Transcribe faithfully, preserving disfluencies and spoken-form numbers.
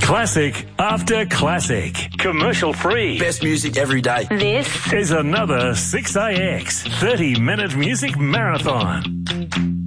Classic after classic. Commercial free. Best music every day. This is another six A X thirty minute music marathon.